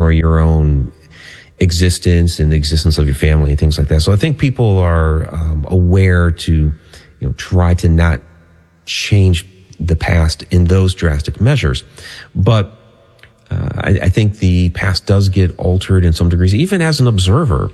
or your own existence and the existence of your family and things like that. So I think people are aware to, try to not change the past in those drastic measures. But I think the past does get altered in some degrees, even as an observer.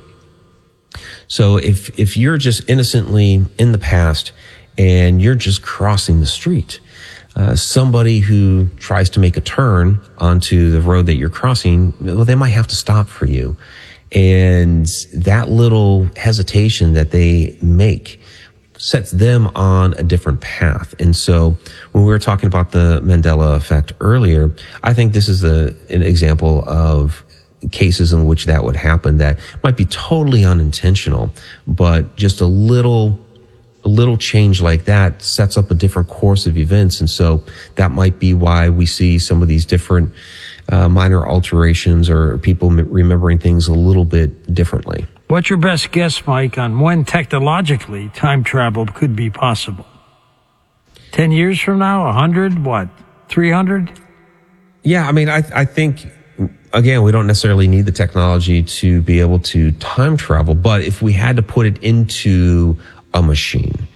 So if you're just innocently in the past and you're just crossing the street, somebody who tries to make a turn onto the road that you're crossing, well, they might have to stop for you. And that little hesitation that they make sets them on a different path. And so when we were talking about the Mandela effect earlier, I think this is an example of cases in which that would happen that might be totally unintentional, but just a little change like that sets up a different course of events. And so that might be why we see some of these different minor alterations or people remembering things a little bit differently. What's your best guess, Mike, on when technologically time travel could be possible? 10 years from now? 100? What? 300? Yeah, I mean, I think, again, we don't necessarily need the technology to be able to time travel, but if we had to put it into a machine,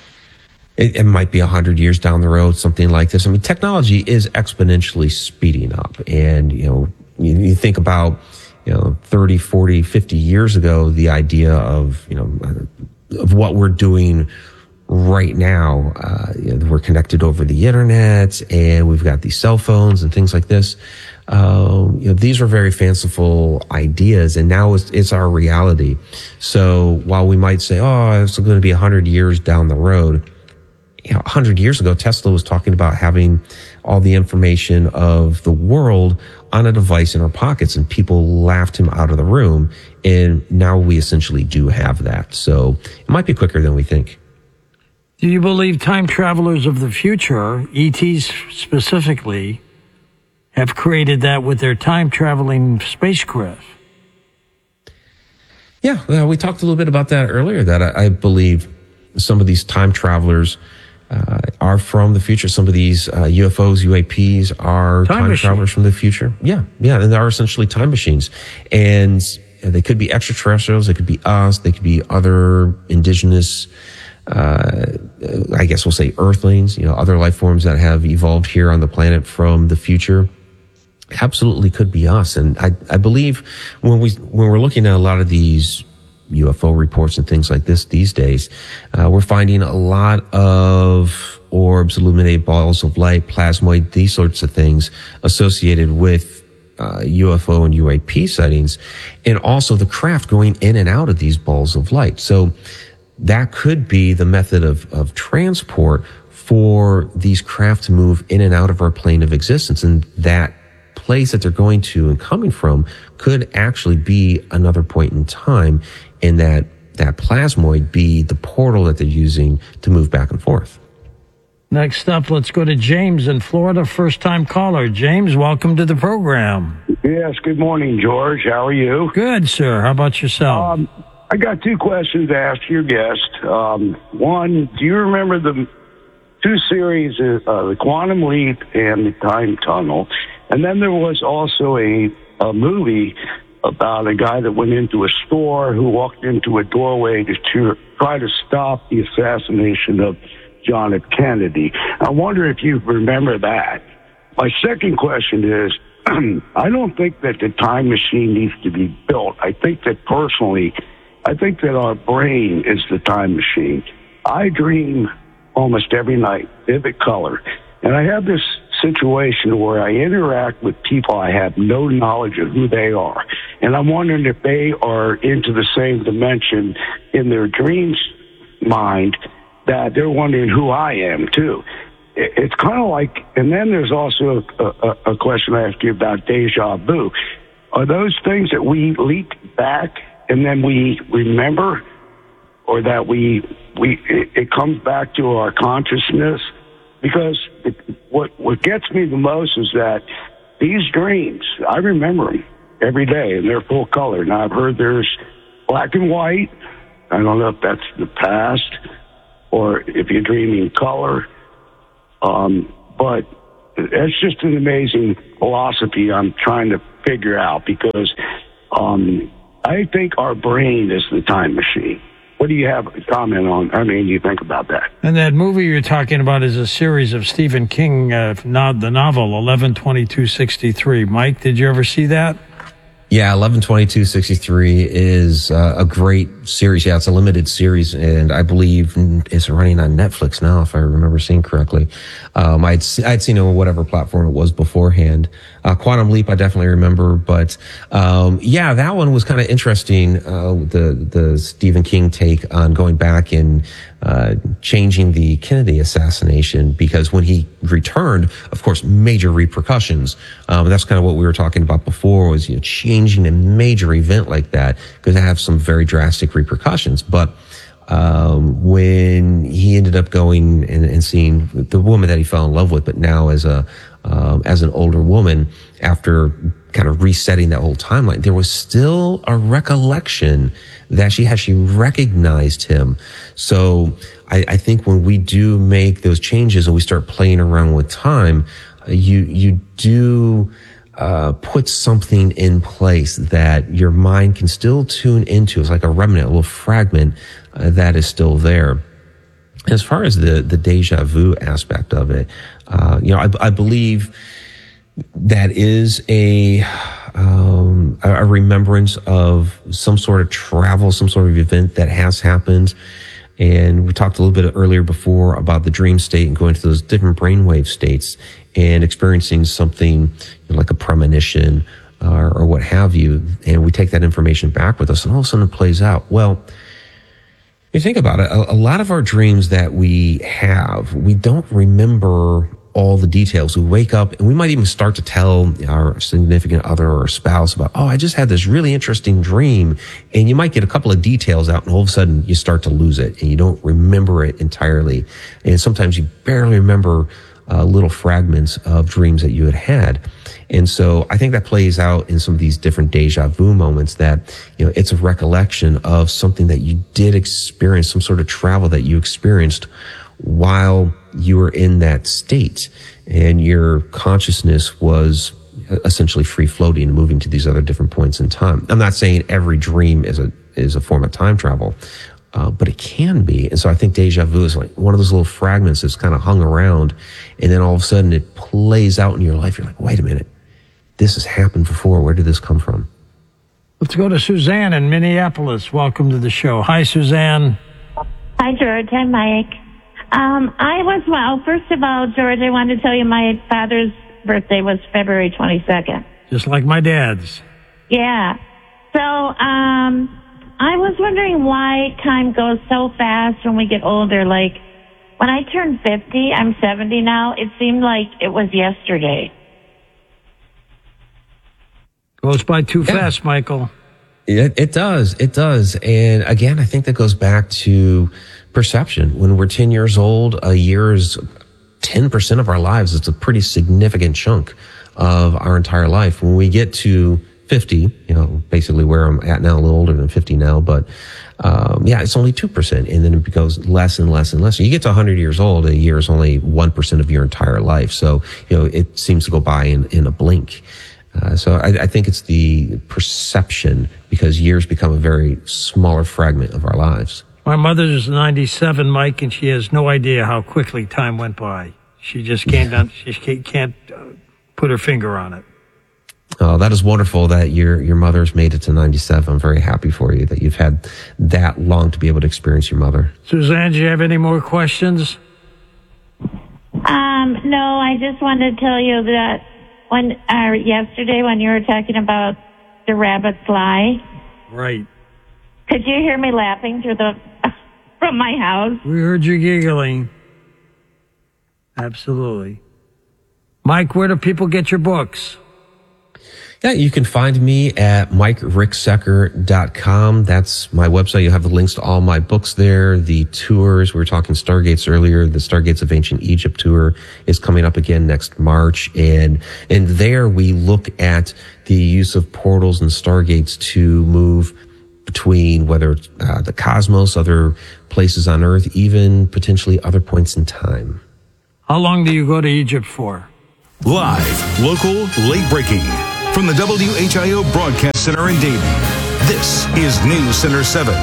it might be 100 years down the road, something like this. I mean, technology is exponentially speeding up. And, you think about, 30, 40, 50 years ago, the idea of, of what we're doing right now. We're connected over the internet and we've got these cell phones and things like this. These are very fanciful ideas, and now it's our reality. So while we might say, oh, it's going to be 100 years down the road, 100 years ago, Tesla was talking about having all the information of the world on a device in our pockets, and people laughed him out of the room. And now we essentially do have that. So it might be quicker than we think. Do you believe time travelers of the future, ETs specifically, have created that with their time-traveling spacecraft? Yeah, we talked a little bit about that earlier, that I believe some of these time travelers are from the future. Some of these UFOs, UAPs are time travelers from the future. Yeah, and they are essentially time machines. And they could be extraterrestrials, they could be us, they could be other indigenous, I guess we'll say earthlings, other life forms that have evolved here on the planet from the future. Absolutely could be us. And I believe when we're looking at a lot of these UFO reports and things like this these days, we're finding a lot of orbs, illuminated balls of light, plasmoid, these sorts of things associated with UFO and UAP sightings, and also the craft going in and out of these balls of light. So that could be the method of transport for these craft to move in and out of our plane of existence. And that place that they're going to and coming from could actually be another point in time, and that plasmoid be the portal that they're using to move back and forth. Next up, let's go to James in Florida, first-time caller. James, welcome to the program. Yes, good morning, George. How are you? Good, sir. How about yourself? I got two questions to ask your guest. One, do you remember the two series, The Quantum Leap and The Time Tunnel? And then there was also a movie about a guy that went into a store who walked into a doorway to try to stop the assassination of John F. Kennedy. I wonder if you remember that. My second question is, I don't think that the time machine needs to be built. I think that our brain is the time machine. I dream almost every night, vivid color. And I have this situation where I interact with people I have no knowledge of who they are. And I'm wondering if they are into the same dimension in their dreams mind, that they're wondering who I am too. It's kind of like, and then there's also a question I ask you about deja vu. Are those things that we leap back and then we remember, or that it comes back to our consciousness? Because what gets me the most is that these dreams, I remember them every day, and they're full color. Now, I've heard there's black and white. I don't know if that's the past or if you're dreaming color. But that's just an amazing philosophy I'm trying to figure out, because I think our brain is the time machine. What do you have a comment on? I mean, you think about that? And that movie you're talking about is a series of Stephen King, the novel 11/22/63. Mike, did you ever see that? Yeah, 11/22/63 is a great series. Yeah, it's a limited series, and I believe it's running on Netflix now, if I remember seeing correctly. I'd seen it on whatever platform it was beforehand. Quantum Leap, I definitely remember, but yeah, that one was kind of interesting. The Stephen King take on going back and changing the Kennedy assassination, because when he returned, of course, major repercussions. That's kind of what we were talking about before, was changing a major event like that, because it have some very drastic repercussions. But when he ended up going and seeing the woman that he fell in love with, but now as an older woman, after kind of resetting that whole timeline, there was still a recollection that she recognized him. So I think when we do make those changes and we start playing around with time, you do put something in place that your mind can still tune into. It's like a remnant, a little fragment that is still there. As far as the deja vu aspect of it, I believe that is a remembrance of some sort of travel, some sort of event that has happened. And we talked a little bit earlier before about the dream state and going to those different brainwave states and experiencing something like a premonition or what have you. And we take that information back with us, and all of a sudden it plays out. Well, you think about it, a lot of our dreams that we have, we don't remember all the details. We wake up and we might even start to tell our significant other or spouse about, I just had this really interesting dream. And you might get a couple of details out, and all of a sudden you start to lose it and you don't remember it entirely. And sometimes you barely remember little fragments of dreams that you had. And so I think that plays out in some of these different deja vu moments, that, it's a recollection of something that you did experience, some sort of travel that you experienced while you were in that state, and your consciousness was essentially free floating and moving to these other different points in time. I'm not saying every dream is a form of time travel, but it can be. And so I think deja vu is like one of those little fragments that's kind of hung around, and then all of a sudden it plays out in your life. You're like, wait a minute, this has happened before. Where did this come from? Let's go to Suzanne in Minneapolis. Welcome to the show. Hi, Suzanne. Hi, George. Hi, Mike. First of all, George, I wanted to tell you my father's birthday was February 22nd. Just like my dad's. Yeah. So, I was wondering why time goes so fast when we get older. Like, when I turned 50, I'm 70 now, it seemed like it was yesterday. Goes by too fast, Michael. It does. And again, I think that goes back to perception. When we're 10 years old, a year is 10% of our lives. It's a pretty significant chunk of our entire life. When we get to 50, basically where I'm at now, a little older than 50 now, but it's only 2%. And then it goes less and less and less. So you get to 100 years old, a year is only 1% of your entire life. So, it seems to go by in a blink. So I think it's the perception, because years become a very smaller fragment of our lives. My mother's 97, Mike, and she has no idea how quickly time went by. She just can't put her finger on it. Oh, that is wonderful that your mother's made it to 97. I'm very happy for you that you've had that long to be able to experience your mother. Suzanne, do you have any more questions? No, I just wanted to tell you that yesterday when you were talking about the rabbit fly. Right. Could you hear me laughing from my house? We heard you giggling. Absolutely. Mike, where do people get your books? Yeah, you can find me at MikeRickSecker.com. That's my website. You'll have the links to all my books there, the tours. We were talking Stargates earlier. The Stargates of Ancient Egypt tour is coming up again next March. And there we look at the use of portals and Stargates to move between whether the cosmos, other places on Earth, even potentially other points in time. How long do you go to Egypt for? Live, local, late breaking. From the WHIO Broadcast Center in Dayton, this is News Center 7.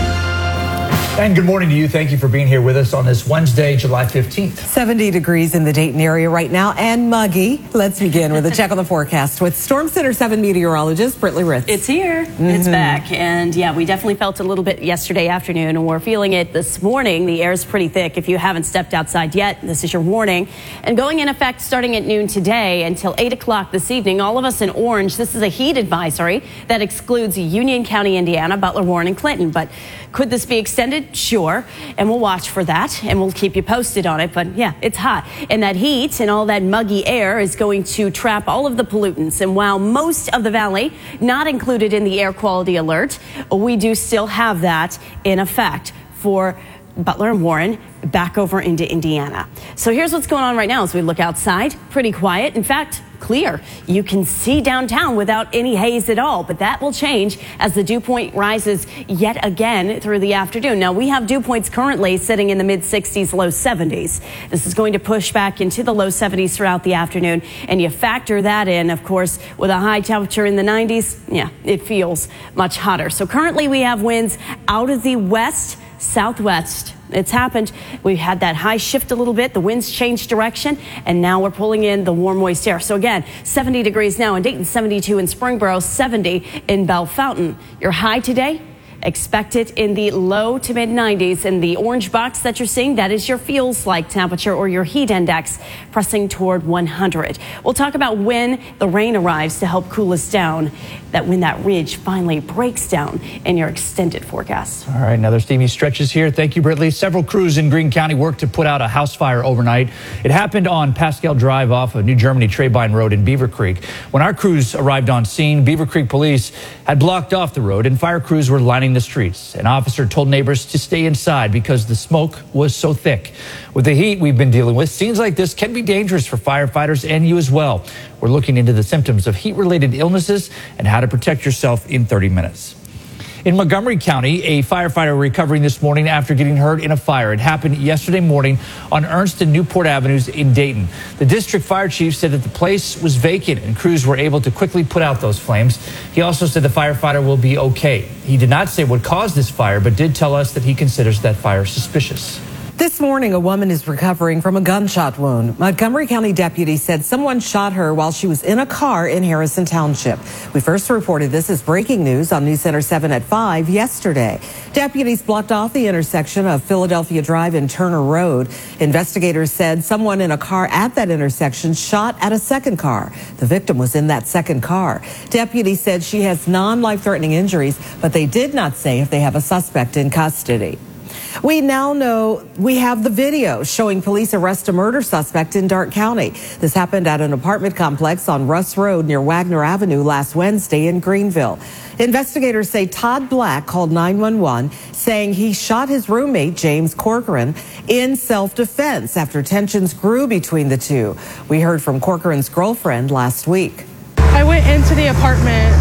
And good morning to you. Thank you for being here with us on this Wednesday, July 15th. 70 degrees in the Dayton area right now and muggy. Let's begin with a check on the forecast with Storm Center 7 meteorologist Britley Ritz. It's here. It's back. And yeah, we definitely felt it a little bit yesterday afternoon, and we're feeling it this morning. The air is pretty thick. If you haven't stepped outside yet, this is your warning. And going in effect starting at noon today until 8 o'clock this evening, all of us in orange, this is a heat advisory that excludes Union County, Indiana, Butler, Warren, and Clinton. But could this be extended? Sure. And we'll watch for that, and we'll keep you posted on it. But yeah, it's hot. And that heat and all that muggy air is going to trap all of the pollutants. And while most of the valley not included in the air quality alert, we do still have that in effect for Butler and Warren back over into Indiana. So here's what's going on right now as we look outside. Pretty quiet. In fact, clear. You can see downtown without any haze at all, but that will change as the dew point rises yet again through the afternoon. Now, we have dew points currently sitting in the mid 60s, low 70s. This is going to push back into the low 70s throughout the afternoon, and you factor that in, of course, with a high temperature in the 90s, yeah, it feels much hotter. So currently we have winds out of the west, southwest. It's happened. We had that high shift a little bit. The winds changed direction, and now we're pulling in the warm, moist air. So again, 70 degrees now in Dayton, 72 in Springboro, 70 in Bellefontaine. Your high today, expect it in the low to mid 90s. And the orange box that you're seeing, that is your feels like temperature or your heat index pressing toward 100. We'll talk about when the rain arrives to help cool us down, that when that ridge finally breaks down in your extended forecast. All right, another steamy stretches here. Thank you, Britley. Several crews in Greene County worked to put out a house fire overnight. It happened on Pascal Drive off of New Germany Trebein Road in Beaver Creek. When our crews arrived on scene, Beaver Creek police had blocked off the road and fire crews were lining the streets. An officer told neighbors to stay inside because the smoke was so thick. With the heat we've been dealing with, scenes like this can be dangerous for firefighters and you as well. We're looking into the symptoms of heat-related illnesses and how to protect yourself in 30 minutes. In Montgomery County, a firefighter recovering this morning after getting hurt in a fire. It happened yesterday morning on Ernst and Newport Avenues in Dayton. The district fire chief said that the place was vacant and crews were able to quickly put out those flames. He also said the firefighter will be okay. He did not say what caused this fire, but did tell us that he considers that fire suspicious. This morning, a woman is recovering from a gunshot wound. Montgomery County deputies said someone shot her while she was in a car in Harrison Township. We first reported this as breaking news on News Center 7 at 5 yesterday. Deputies blocked off the intersection of Philadelphia Drive and Turner Road. Investigators said someone in a car at that intersection shot at a second car. The victim was in that second car. Deputies said she has non-life-threatening injuries, but they did not say if they have a suspect in custody. We now know we have the video showing police arrest a murder suspect in Darke County. This happened at an apartment complex on Russ Road near Wagner Avenue last Wednesday in Greenville. Investigators say Todd Black called 911 saying he shot his roommate, James Corcoran, in self-defense after tensions grew between the two. We heard from Corcoran's girlfriend last week. I went into the apartment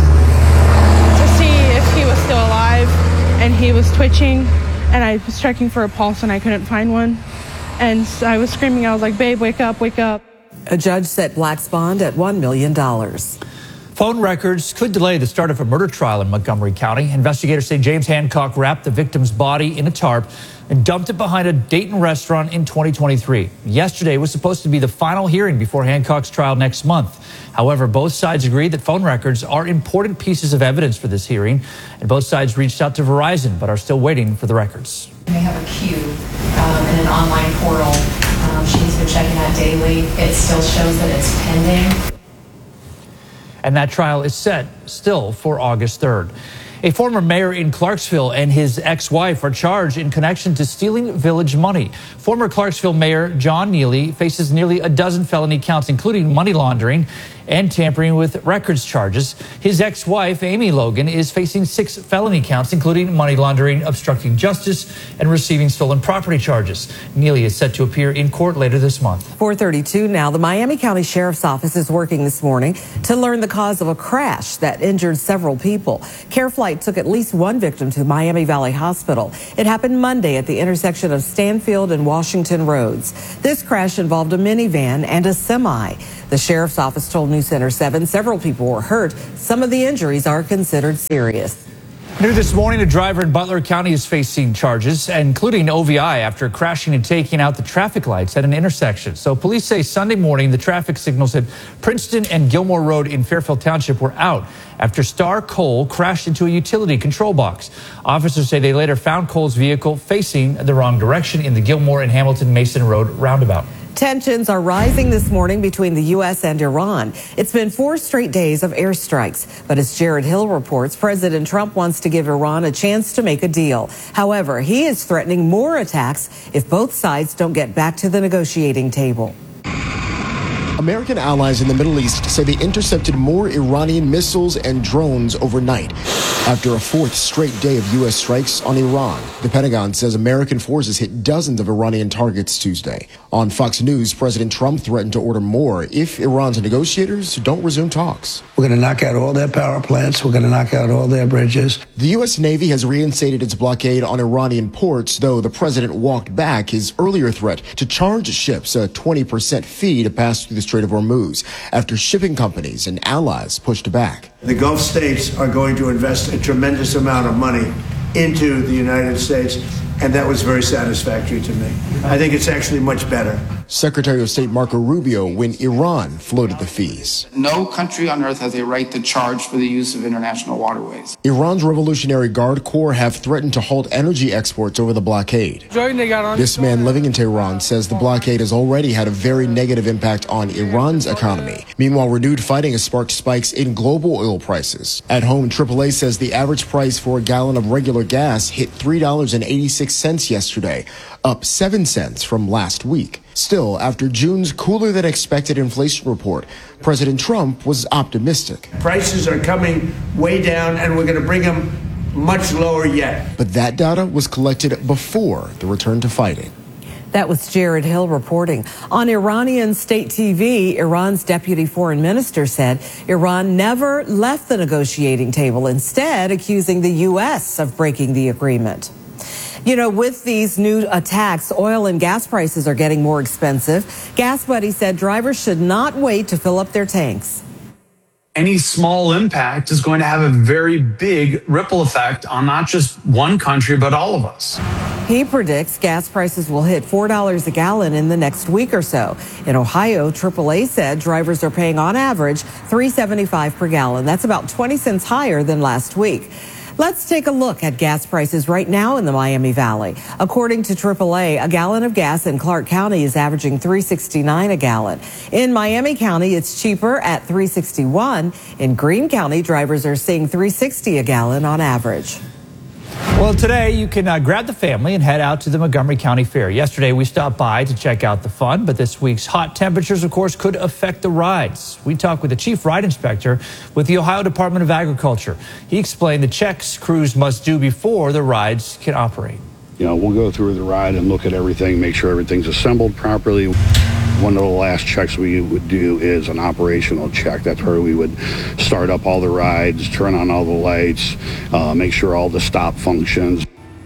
to see if he was still alive, and he was twitching. And I was checking for a pulse and I couldn't find one. And I was screaming, I was like, babe, wake up, wake up. A judge set Black's bond at $1 million. Phone records could delay the start of a murder trial in Montgomery County. Investigators say James Hancock wrapped the victim's body in a tarp and dumped it behind a Dayton restaurant in 2023. Yesterday was supposed to be the final hearing before Hancock's trial next month. However, both sides agreed that phone records are important pieces of evidence for this hearing, and both sides reached out to Verizon but are still waiting for the records. They have a queue in an online portal. She's been checking that daily. It still shows that it's pending. And that trial is set still for August 3rd. A former mayor in Clarksville and his ex-wife are charged in connection to stealing village money. Former Clarksville Mayor John Neely faces nearly a dozen felony counts, including money laundering and tampering with records charges. His ex-wife, Amy Logan, is facing 6 felony counts, including money laundering, obstructing justice, and receiving stolen property charges. Neely is set to appear in court later this month. 4:32 now. The Miami County Sheriff's Office is working this morning to learn the cause of a crash that injured several people. Care Flight flight took at least one victim to Miami Valley Hospital. It happened Monday at the intersection of Stanfield and Washington Roads. This crash involved a minivan and a semi. The sheriff's office told News Center 7 several people were hurt. Some of the injuries are considered serious. New this morning, a driver in Butler County is facing charges, including OVI, after crashing and taking out the traffic lights at an intersection. So police say Sunday morning the traffic signals at Princeton and Gilmore Road in Fairfield Township were out after Star Cole crashed into a utility control box. Officers say they later found Cole's vehicle facing the wrong direction in the Gilmore and Hamilton Mason Road roundabout. Tensions are rising this morning between the U.S. and Iran. It's been 4 straight days of airstrikes. But as Jared Hill reports, President Trump wants to give Iran a chance to make a deal. However, he is threatening more attacks if both sides don't get back to the negotiating table. American allies in the Middle East say they intercepted more Iranian missiles and drones overnight after a 4th straight day of U.S. strikes on Iran. The Pentagon says American forces hit dozens of Iranian targets Tuesday. On Fox News, President Trump threatened to order more if Iran's negotiators don't resume talks. We're going to knock out all their power plants. We're going to knock out all their bridges. The U.S. Navy has reinstated its blockade on Iranian ports, though the president walked back his earlier threat to charge ships a 20% fee to pass through the Strait of Hormuz after shipping companies and allies pushed back. The Gulf states are going to invest a tremendous amount of money into the United States, and that was very satisfactory to me. I think it's actually much better. Secretary of State Marco Rubio when Iran floated the fees. No country on earth has a right to charge for the use of international waterways. Iran's Revolutionary Guard Corps have threatened to halt energy exports over the blockade. This man living in Tehran says the blockade has already had a very negative impact on Iran's economy. Meanwhile, renewed fighting has sparked spikes in global oil prices. At home, AAA says the average price for a gallon of regular gas hit $3.86 yesterday, up 7 cents from last week. Still, after June's cooler than expected inflation report, President Trump was optimistic. Prices are coming way down, and we're going to bring them much lower yet. But that data was collected before the return to fighting. That was Jared Hill reporting. On Iranian state TV, Iran's deputy foreign minister said Iran never left the negotiating table, instead accusing the U.S. of breaking the agreement. You know, with these new attacks, oil and gas prices are getting more expensive. GasBuddy said drivers should not wait to fill up their tanks. Any small impact is going to have a very big ripple effect on not just one country, but all of us. He predicts gas prices will hit $4 a gallon in the next week or so. In Ohio, AAA said drivers are paying on average $3.75 per gallon. That's about 20 cents higher than last week. Let's take a look at gas prices right now in the Miami Valley. According to AAA, a gallon of gas in Clark County is averaging $3.69 a gallon. In Miami County, it's cheaper at $3.61. In Greene County, drivers are seeing $3.60 a gallon on average. Well, today you can grab the family and head out to the Montgomery County Fair. Yesterday we stopped by to check out the fun, but this week's hot temperatures, of course, could affect the rides. We talked with the chief ride inspector with the Ohio Department of Agriculture. He explained the checks crews must do before the rides can operate. You know, we'll go through the ride and look at everything, make sure everything's assembled properly. One of the last checks we would do is an operational check. That's where we would start up all the rides, turn on all the lights, make sure all the stop functions.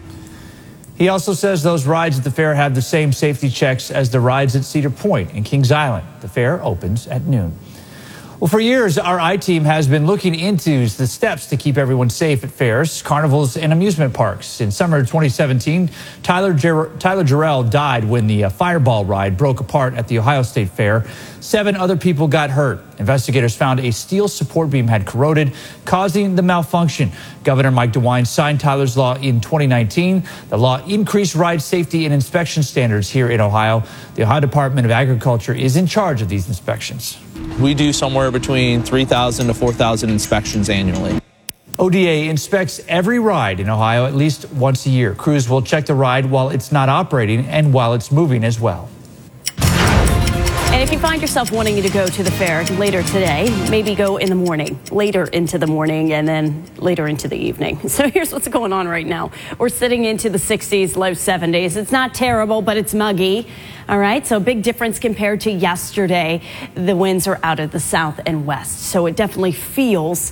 He also says those rides at the fair have the same safety checks as the rides at Cedar Point and Kings Island. The fair opens at noon. Well, for years, our I-Team has been looking into the steps to keep everyone safe at fairs, carnivals, and amusement parks. In summer 2017, Tyler Jarrell died when the Fireball ride broke apart at the Ohio State Fair. 7 other people got hurt. Investigators found a steel support beam had corroded, causing the malfunction. Governor Mike DeWine signed Tyler's law in 2019. The law increased ride safety and inspection standards here in Ohio. The Ohio Department of Agriculture is in charge of these inspections. We do somewhere between 3,000 to 4,000 inspections annually. ODA inspects every ride in Ohio at least once a year. Crews will check the ride while it's not operating and while it's moving as well. And if you find yourself wanting to go to the fair later today, maybe go in the morning, later into the morning, and then later into the evening. So here's what's going on right now. We're sitting into the 60s, low 70s. It's not terrible, but it's muggy. All right, so big difference compared to yesterday. The winds are out of the south and west, so it definitely feels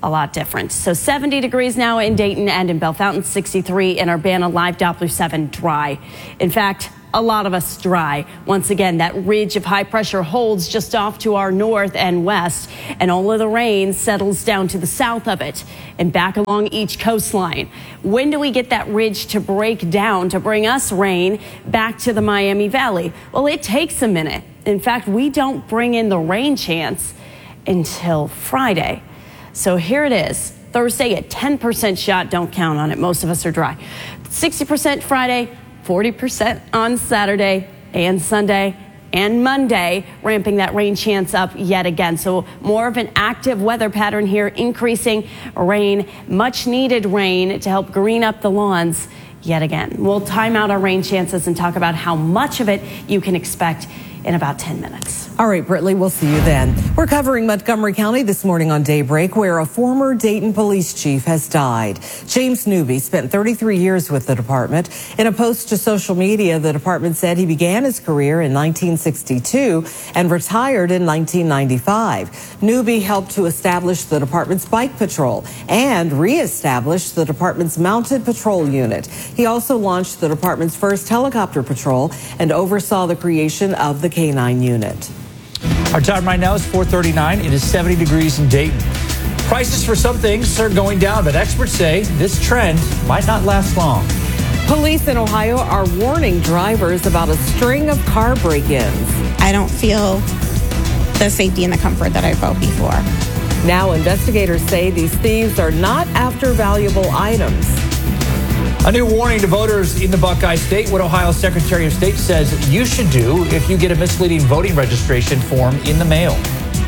a lot different. So 70 degrees now in Dayton and in Bellefontaine, 63 in Urbana, live Doppler 7 dry. In fact, a lot of us dry. Once again, that ridge of high pressure holds just off to our north and west, and all of the rain settles down to the south of it and back along each coastline. When do we get that ridge to break down to bring us rain back to the Miami Valley? Well, it takes a minute. In fact, we don't bring in the rain chance until Friday. So here it is. Thursday, a 10% shot. Don't count on it. Most of us are dry. 60% Friday, 40% on Saturday and Sunday and Monday, ramping that rain chance up yet again. So more of an active weather pattern here, increasing rain, much needed rain to help green up the lawns yet again. We'll time out our rain chances and talk about how much of it you can expect in about 10 minutes. All right, Britley, we'll see you then. We're covering Montgomery County this morning on Daybreak, where a former Dayton police chief has died. James Newby spent 33 years with the department. In a post to social media, the department said he began his career in 1962 and retired in 1995. Newby helped to establish the department's bike patrol and reestablish the department's mounted patrol unit. He also launched the department's first helicopter patrol and oversaw the creation of the K-9 unit. Our time right now is 4:39. It is 70 degrees in Dayton. Prices for some things are going down, but experts say this trend might not last long. Police in Ohio are warning drivers about a string of car break-ins. I don't feel the safety and the comfort that I felt before. Now investigators say these thieves are not after valuable items. A new warning to voters in the Buckeye State. What Ohio's Secretary of State says you should do if you get a misleading voting registration form in the mail.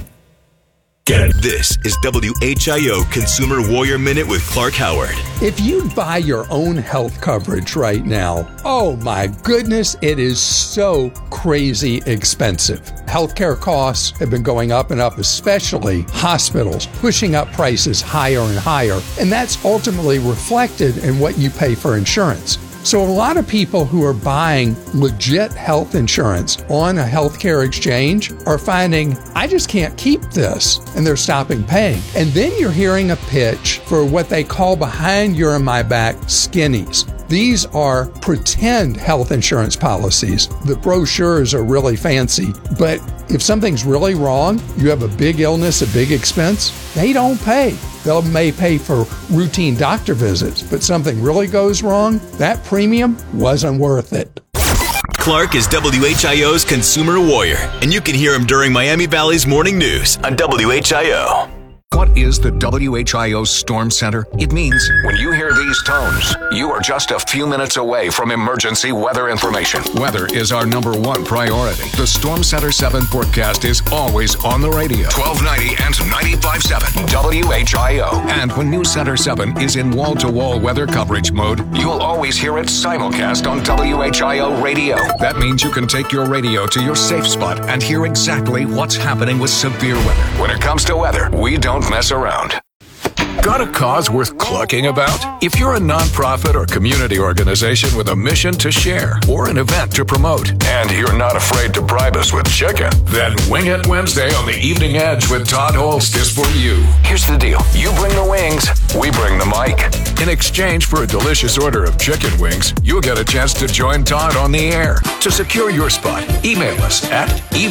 This is WHIO Consumer Warrior Minute with Clark Howard. If you buy your own health coverage right now, oh my goodness, it is so crazy expensive. Healthcare costs have been going up and up, especially hospitals, pushing up prices higher and higher. And that's ultimately reflected in what you pay for insurance. So a lot of people who are buying legit health insurance on a healthcare exchange are finding, I just can't keep this, and they're stopping paying. And then you're hearing a pitch for what they call behind your and my back skinnies. These are pretend health insurance policies. The brochures are really fancy, but if something's really wrong, you have a big illness, a big expense, they don't pay. They may pay for routine doctor visits, but something really goes wrong, that premium wasn't worth it. Clark is WHIO's Consumer Warrior, and you can hear him during Miami Valley's morning news on WHIO. What is the WHIO Storm Center? It means when you hear these tones, you are just a few minutes away from emergency weather information. Weather is our #1 priority. The Storm Center 7 forecast is always on the radio. 1290 and 95.7 WHIO. And when News Center 7 is in wall-to-wall weather coverage mode, you'll always hear it simulcast on WHIO radio. That means you can take your radio to your safe spot and hear exactly what's happening with severe weather. When it comes to weather, we don't mess around. Got a cause worth clucking about? If you're a nonprofit or community organization with a mission to share or an event to promote, and you're not afraid to bribe us with chicken, then Wing It Wednesday on the Evening Edge with Todd Holst is for you. Here's the deal. You bring the wings, we bring the mic. In exchange for a delicious order of chicken wings, you'll get a chance to join Todd on the air. To secure your spot, email us at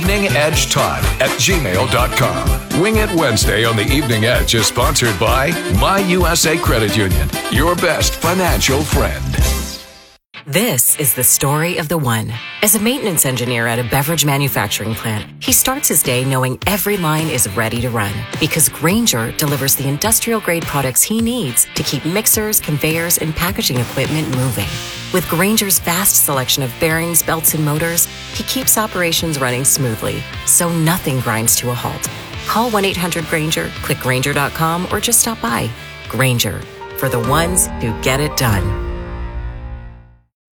eveningedgetodd@gmail.com. Wing It Wednesday on the Evening Edge is sponsored by My USA Credit Union, your best financial friend. This is the story of the one. As a maintenance engineer at a beverage manufacturing plant, he starts his day knowing every line is ready to run because Grainger delivers the industrial-grade products he needs to keep mixers, conveyors, and packaging equipment moving. With Grainger's vast selection of bearings, belts, and motors, he keeps operations running smoothly, so nothing grinds to a halt. Call 1-800-GRAINGER, click Grainger.com, or just stop by. Grainger, for the ones who get it done.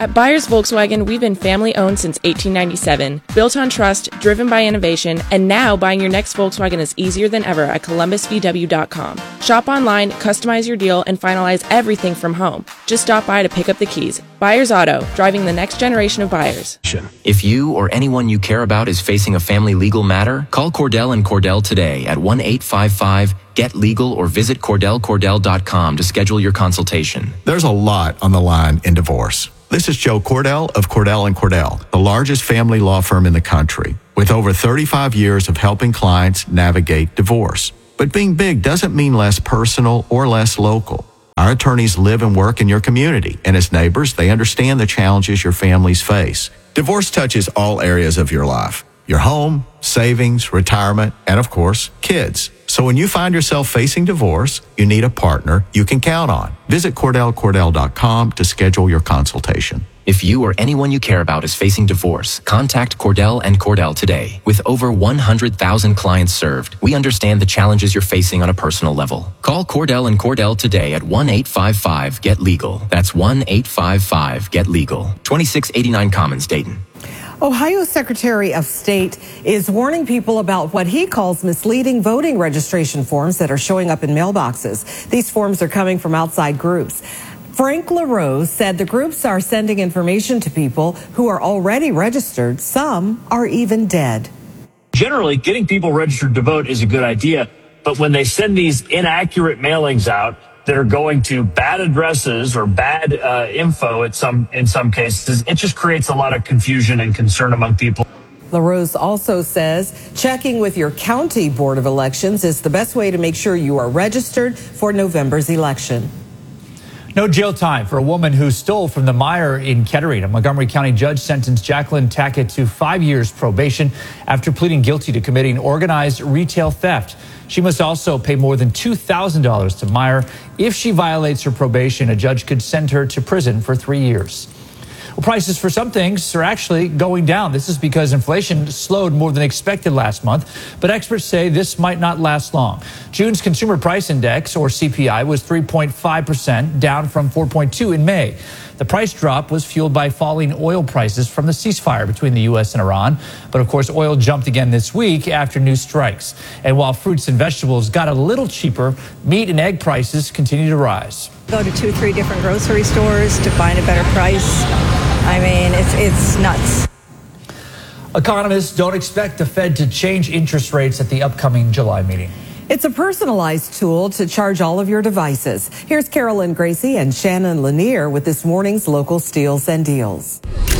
At Byers Volkswagen, we've been family-owned since 1897, built on trust, driven by innovation, and now buying your next Volkswagen is easier than ever at ColumbusVW.com. Shop online, customize your deal, and finalize everything from home. Just stop by to pick up the keys. Byers Auto, driving the next generation of buyers. If you or anyone you care about is facing a family legal matter, call Cordell & Cordell today at 1-855-GET-LEGAL or visit CordellCordell.com to schedule your consultation. There's a lot on the line in divorce. This is Joe Cordell of Cordell & Cordell, the largest family law firm in the country, with over 35 years of helping clients navigate divorce. But being big doesn't mean less personal or less local. Our attorneys live and work in your community, and as neighbors, they understand the challenges your families face. Divorce touches all areas of your life: your home, savings, retirement, and of course, kids. So when you find yourself facing divorce, you need a partner you can count on. Visit CordellCordell.com to schedule your consultation. If you or anyone you care about is facing divorce, contact Cordell & Cordell today. With over 100,000 clients served, we understand the challenges you're facing on a personal level. Call Cordell & Cordell today at 1-855-GET-LEGAL. That's 1-855-GET-LEGAL. 2689 Commons, Dayton. Ohio Secretary of State is warning people about what he calls misleading voting registration forms that are showing up in mailboxes. These forms are coming from outside groups. Frank LaRose said the groups are sending information to people who are already registered. Some are even dead. Generally, getting people registered to vote is a good idea, but when they send these inaccurate mailings out that are going to bad addresses or bad info in some cases, it just creates a lot of confusion and concern among people. LaRose also says checking with your county board of elections is the best way to make sure you are registered for November's election. No jail time for a woman who stole from the Meijer in Kettering. A Montgomery County judge sentenced Jacqueline Tackett to 5 years probation after pleading guilty to committing organized retail theft. She must also pay more than $2,000 to Meijer. If she violates her probation, a judge could send her to prison for 3 years. Well, prices for some things are actually going down. This is because inflation slowed more than expected last month, but experts say this might not last long. June's Consumer Price Index, or CPI, was 3.5%, down from 4.2 in May. The price drop was fueled by falling oil prices from the ceasefire between the U.S. and Iran. But of course, oil jumped again this week after new strikes. And while fruits and vegetables got a little cheaper, meat and egg prices continue to rise. Go to 2-3 different grocery stores to find a better price. I mean, it's nuts. Economists don't expect the Fed to change interest rates at the upcoming July meeting. It's a personalized tool to charge all of your devices. Here's Carolyn Gracie and Shannon Lanier with this morning's local steals and deals.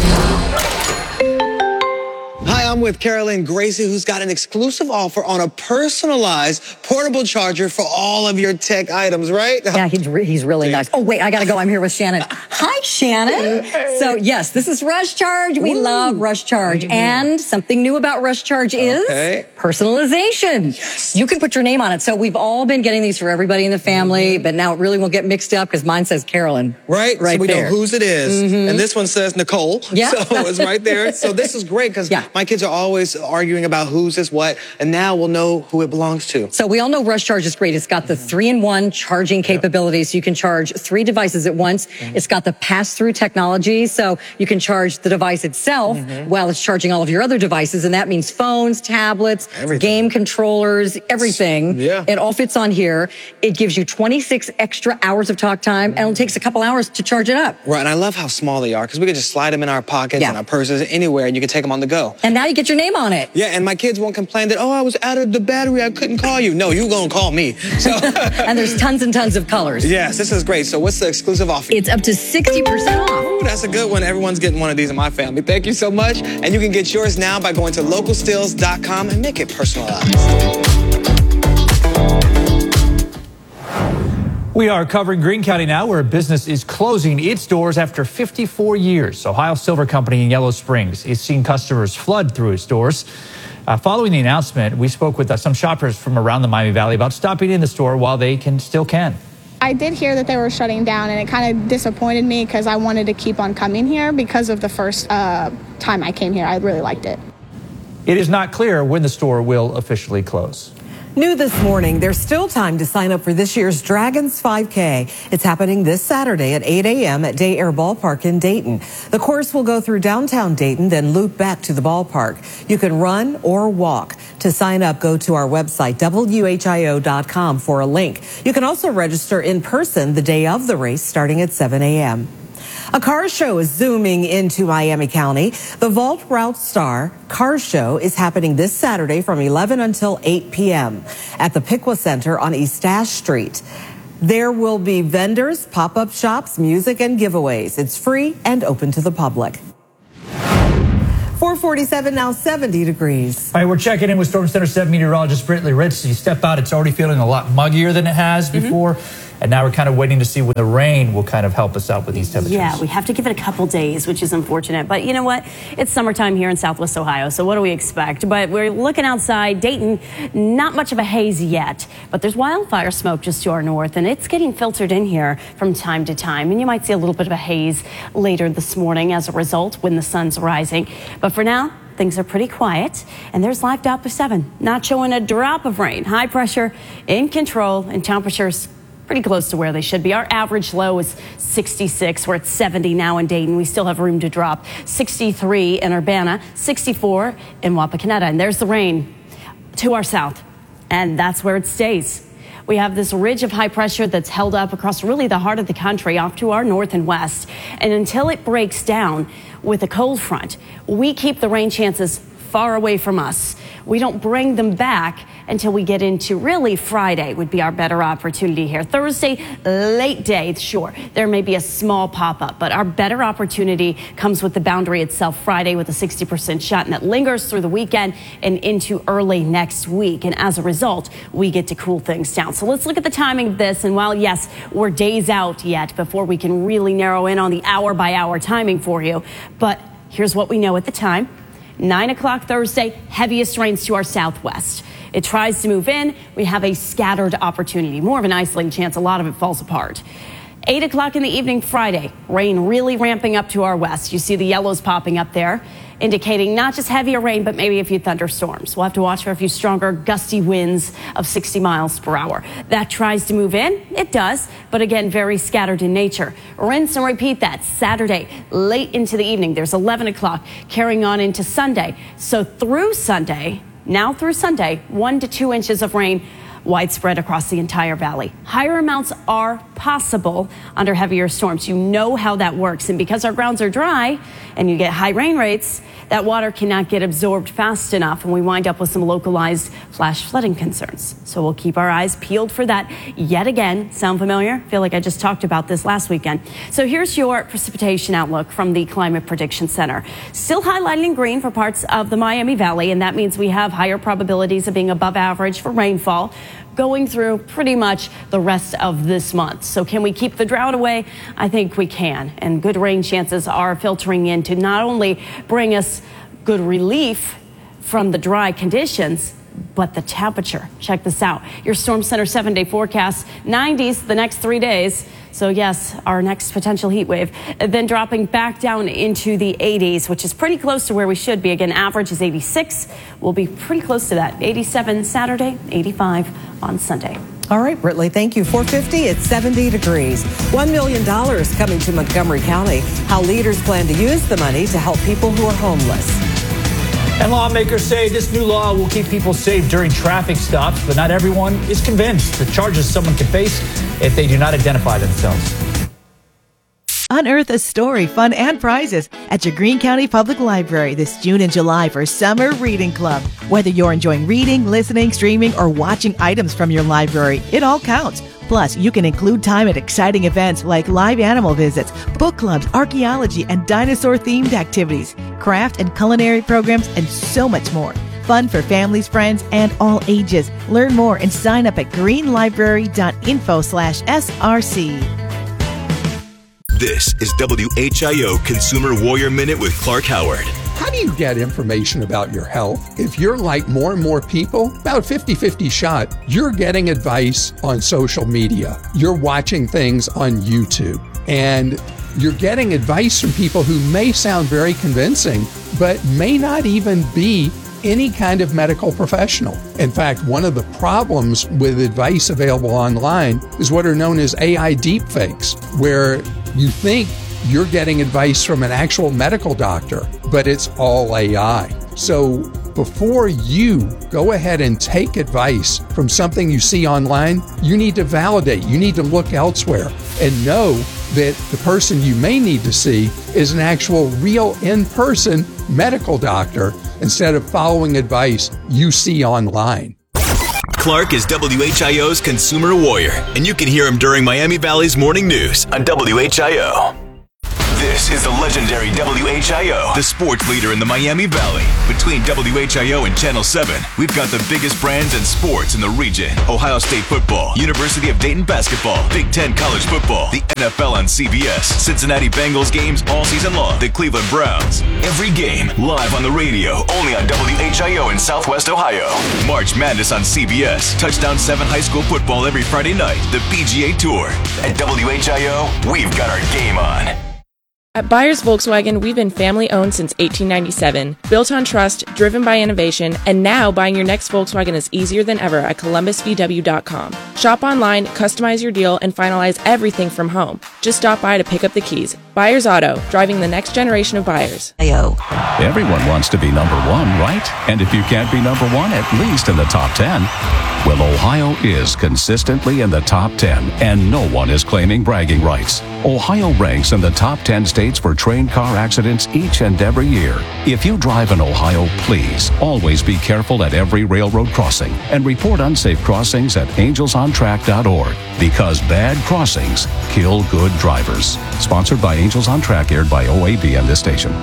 Hi, I'm with Carolyn Gracie, who's got an exclusive offer on a personalized portable charger for all of your tech items, right? Yeah, he's really nice. Oh, wait, I got to go. I'm here with Shannon. Hi, Shannon. Hey. So, yes, this is Rush Charge. We love Rush Charge. And something new about Rush Charge is personalization. Yes. You can put your name on it. So we've all been getting these for everybody in the family, but now it really won't get mixed up because mine says Carolyn. Right so we there. Know whose it is. And this one says Nicole. Yeah. So it's right there. So this is great because my kids are always arguing about whose is what, and now we'll know who it belongs to. So we all know Rush Charge is great. It's got the 3-in-1 charging capabilities. So you can charge 3 devices at once. It's got the pass-through technology, so you can charge the device itself while it's charging all of your other devices, and that means phones, tablets, game controllers, everything. Yeah. It all fits on here. It gives you 26 extra hours of talk time, and it takes a couple hours to charge it up. Right, and I love how small they are, because we can just slide them in our pockets and our purses, anywhere, and you can take them on the go. And now you get your name on it. Yeah, and my kids won't complain that, I was out of the battery, I couldn't call you. No, you gonna call me. So and there's tons and tons of colors. Yes, this is great. So what's the exclusive offer? It's up to 60% off. Ooh, that's a good one. Everyone's getting one of these in my family. Thank you so much. And you can get yours now by going to localsteals.com and make it personalized. We are covering Greene County now, where a business is closing its doors after 54 years. Ohio Silver Company in Yellow Springs is seeing customers flood through its doors. Following the announcement, we spoke with some shoppers from around the Miami Valley about stopping in the store while they still can. I did hear that they were shutting down, and it kind of disappointed me because I wanted to keep on coming here because of the first time I came here. I really liked it. It is not clear when the store will officially close. New this morning, there's still time to sign up for this year's Dragons 5K. It's happening this Saturday at 8 a.m. at Day Air Ballpark in Dayton. The course will go through downtown Dayton, then loop back to the ballpark. You can run or walk. To sign up, go to our website, WHIO.com, for a link. You can also register in person the day of the race starting at 7 a.m. A car show is zooming into Miami County. The Vault Route Star Car Show is happening this Saturday from 11 until 8 p.m. at the Piqua Center on East Ash Street. There will be vendors, pop-up shops, music, and giveaways. It's free and open to the public. 447, now 70 degrees. All right, we're checking in with Storm Center 7 meteorologist Brittany Ritz. You step out, it's already feeling a lot muggier than it has before. And now we're kind of waiting to see when the rain will kind of help us out with these temperatures. Yeah, we have to give it a couple days, which is unfortunate. But you know what? It's summertime here in Southwest Ohio, so what do we expect? But we're looking outside. Dayton, not much of a haze yet, but there's wildfire smoke just to our north, and it's getting filtered in here from time to time. And you might see a little bit of a haze later this morning as a result when the sun's rising. But for now, things are pretty quiet, and there's live Doppler 7, not showing a drop of rain. High pressure in control, and temperatures pretty close to where they should be. Our average low is 66. We're at 70 now in Dayton. We still have room to drop. 63 in Urbana, 64 in Wapakoneta. And there's the rain to our south, and that's where it stays. We have this ridge of high pressure that's held up across really the heart of the country off to our north and west. And until it breaks down with a cold front, we keep the rain chances far away from us. We don't bring them back until we get into really Friday would be our better opportunity here. Thursday, late day, sure, there may be a small pop-up, but our better opportunity comes with the boundary itself Friday with a 60% shot, and that lingers through the weekend and into early next week. And as a result, we get to cool things down. So let's look at the timing of this. And while, yes, we're days out yet before we can really narrow in on the hour-by-hour timing for you, but here's what we know at the time. 9 o'clock Thursday, heaviest rains to our southwest. It tries to move in. We have a scattered opportunity, more of an isolated chance. A lot of it falls apart. 8 o'clock in the evening Friday, rain really ramping up to our west. You see the yellows popping up there, indicating not just heavier rain, but maybe a few thunderstorms. We'll have to watch for a few stronger gusty winds of 60 miles per hour. That tries to move in. It does, but again, very scattered in nature. Rinse and repeat that Saturday, late into the evening. There's 11 o'clock carrying on into Sunday. So through Sunday, 1 to 2 inches of rain widespread across the entire valley. Higher amounts are possible under heavier storms. You know how that works. And because our grounds are dry and you get high rain rates, that water cannot get absorbed fast enough, and we wind up with some localized flash flooding concerns. So we'll keep our eyes peeled for that yet again. Sound familiar? I feel like I just talked about this last weekend. So here's your precipitation outlook from the Climate Prediction Center. Still highlighting in green for parts of the Miami Valley, and that means we have higher probabilities of being above average for rainfall going through pretty much the rest of this month. So can we keep the drought away? I think we can. And good rain chances are filtering in to not only bring us good relief from the dry conditions, but the temperature. Check this out. Your Storm Center 7-day forecast, 90s the next 3 days. So yes, our next potential heat wave, then dropping back down into the 80s, which is pretty close to where we should be. Again, average is 86. We'll be pretty close to that. 87 Saturday, 85 on Sunday. All right, Brittany, thank you. 450, it's 70 degrees. $1 million coming to Montgomery County. How leaders plan to use the money to help people who are homeless. And lawmakers say this new law will keep people safe during traffic stops, but not everyone is convinced. The charges someone can face if they do not identify themselves. Unearth a story, fun, and prizes at your Greene County Public Library this June and July for Summer Reading Club. Whether you're enjoying reading, listening, streaming, or watching items from your library, it all counts. Plus, you can include time at exciting events like live animal visits, book clubs, archaeology, and dinosaur-themed activities, craft and culinary programs, and so much more. Fun for families, friends, and all ages. Learn more and sign up at greenlibrary.info/SRC. This is WHIO Consumer Warrior Minute with Clark Howard. How do you get information about your health? If you're like more and more people, about 50-50 shot, you're getting advice on social media. You're watching things on YouTube. And you're getting advice from people who may sound very convincing, but may not even be any kind of medical professional. In fact, one of the problems with advice available online is what are known as AI deepfakes, where you think you're getting advice from an actual medical doctor, but it's all AI. So before you go ahead and take advice from something you see online, you need to validate, you need to look elsewhere and know that the person you may need to see is an actual real in-person medical doctor instead of following advice you see online. Clark is WHIO's consumer warrior, and you can hear him during Miami Valley's morning news on WHIO. This is the legendary WHIO, the sports leader in the Miami Valley. Between WHIO and Channel 7, we've got the biggest brands and sports in the region. Ohio State football, University of Dayton basketball, Big Ten college football, the NFL on CBS, Cincinnati Bengals games all season long, the Cleveland Browns. Every game live on the radio, only on WHIO in Southwest Ohio. March Madness on CBS, Touchdown 7 high school football every Friday night, the PGA Tour. At WHIO, we've got our game on. At Byers Volkswagen, we've been family-owned since 1897, built on trust, driven by innovation, and now buying your next Volkswagen is easier than ever at ColumbusVW.com. Shop online, customize your deal, and finalize everything from home. Just stop by to pick up the keys. Byers Auto, driving the next generation of buyers. Everyone wants to be number one, right? And if you can't be number one, at least in the top 10. Well, Ohio is consistently in the top 10, and no one is claiming bragging rights. Ohio ranks in the top 10 states for train car accidents each and every year. If you drive in Ohio, please always be careful at every railroad crossing and report unsafe crossings at angelsontrack.org, because bad crossings kill good drivers. Sponsored by Angels on Track, aired by OAB and this station.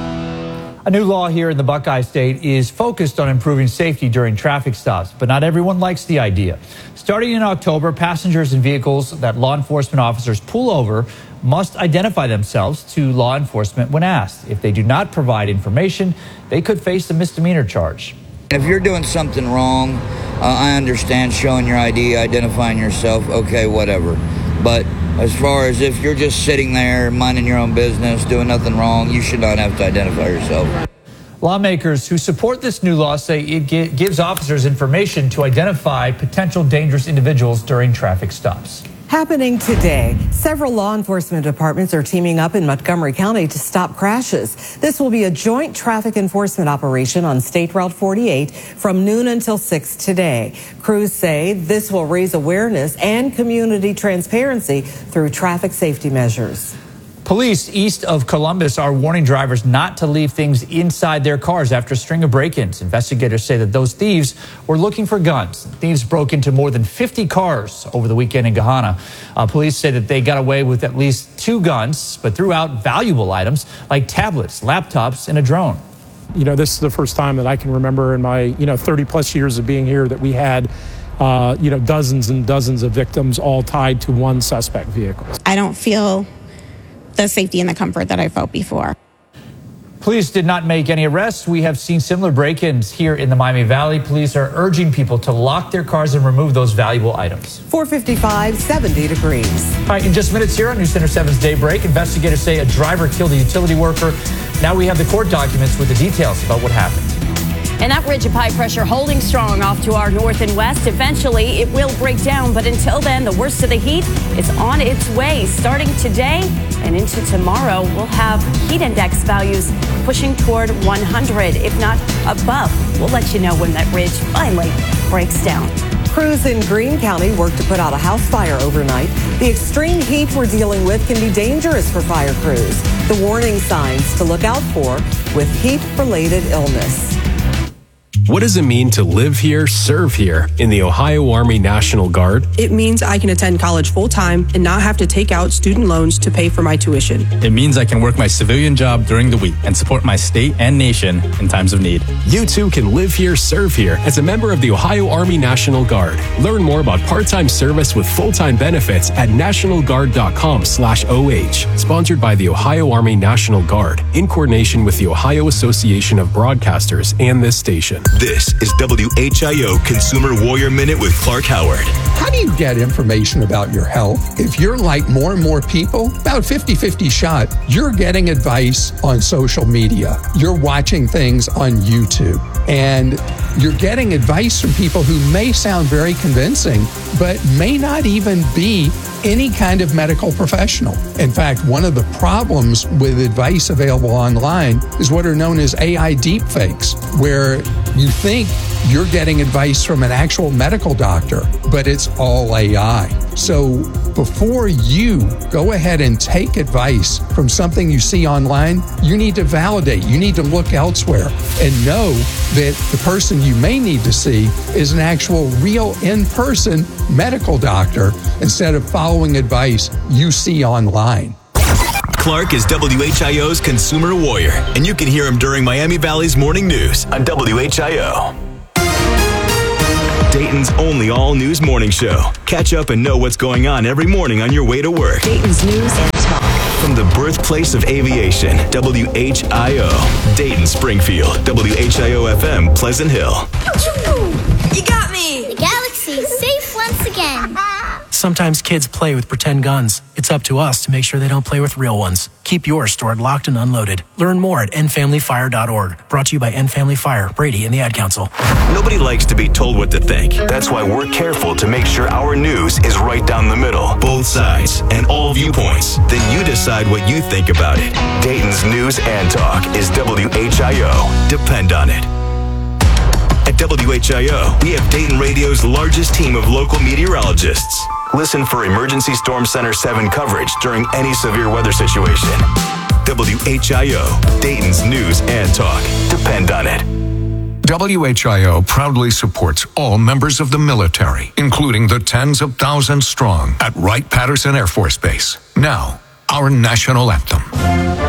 A new law here in the Buckeye State is focused on improving safety during traffic stops, but not everyone likes the idea. Starting in October, passengers in vehicles that law enforcement officers pull over must identify themselves to law enforcement when asked. If they do not provide information, they could face a misdemeanor charge. If you're doing something wrong, I understand showing your ID, identifying yourself, okay, whatever. But as far as if you're just sitting there minding your own business, doing nothing wrong, you should not have to identify yourself. Lawmakers who support this new law say it gives officers information to identify potential dangerous individuals during traffic stops. Happening today, several law enforcement departments are teaming up in Montgomery County to stop crashes. This will be a joint traffic enforcement operation on State Route 48 from noon until 6 today. Crews say this will raise awareness and community transparency through traffic safety measures. Police east of Columbus are warning drivers not to leave things inside their cars after a string of break-ins. Investigators say that those thieves were looking for guns. Thieves broke into more than 50 cars over the weekend in Gahanna. Police say that they got away with at least 2 guns, but threw out valuable items like tablets, laptops, and a drone. You know, this is the first time that I can remember in my, 30 plus years of being here that we had, dozens and dozens of victims all tied to one suspect vehicle. I don't feel the safety and the comfort that I felt before. Police did not make any arrests. We have seen similar break-ins here in the Miami Valley. Police are urging people to lock their cars and remove those valuable items. 455, 70 degrees. All right, in just minutes here on News Center 7's Daybreak, investigators say a driver killed a utility worker. Now we have the court documents with the details about what happened. And that ridge of high pressure holding strong off to our north and west. Eventually, it will break down. But until then, the worst of the heat is on its way. Starting today and into tomorrow, we'll have heat index values pushing toward 100, if not above. We'll let you know when that ridge finally breaks down. Crews in Greene County worked to put out a house fire overnight. The extreme heat we're dealing with can be dangerous for fire crews. The warning signs to look out for with heat-related illness. What does it mean to live here, serve here in the Ohio Army National Guard? It means I can attend college full-time and not have to take out student loans to pay for my tuition. It means I can work my civilian job during the week and support my state and nation in times of need. You too can live here, serve here as a member of the Ohio Army National Guard. Learn more about part-time service with full-time benefits at nationalguard.com/OH. Sponsored by the Ohio Army National Guard in coordination with the Ohio Association of Broadcasters and this station. This is WHIO Consumer Warrior Minute with Clark Howard. How do you get information about your health? If you're like more and more people, about 50-50 shot, you're getting advice on social media. You're watching things on YouTube. And you're getting advice from people who may sound very convincing, but may not even be any kind of medical professional. In fact, one of the problems with advice available online is what are known as AI deepfakes, where you think you're getting advice from an actual medical doctor, but it's all AI. So before you go ahead and take advice from something you see online, you need to validate. You need to look elsewhere and know that the person you may need to see is an actual real in-person medical doctor instead of following advice you see online. Clark is WHIO's Consumer Warrior, and you can hear him during Miami Valley's Morning News on WHIO. Dayton's only all-news morning show. Catch up and know what's going on every morning on your way to work. Dayton's News and Talk. From the birthplace of aviation, WHIO. Dayton, Springfield, WHIO-FM, Pleasant Hill. You got me! The galaxy is safe once again. Sometimes kids play with pretend guns. It's up to us to make sure they don't play with real ones. Keep yours stored locked and unloaded. Learn more at endfamilyfire.org. Brought to you by End Family Fire, Brady, and the Ad Council. Nobody likes to be told what to think. That's why we're careful to make sure our news is right down the middle, both sides, and all viewpoints. Then you decide what you think about it. Dayton's News and Talk is WHIO. Depend on it. At WHIO, we have Dayton Radio's largest team of local meteorologists. Listen for Emergency Storm Center 7 coverage during any severe weather situation. WHIO, Dayton's News and Talk. Depend on it. WHIO proudly supports all members of the military, including the tens of thousands strong at Wright-Patterson Air Force Base. Now, our national anthem.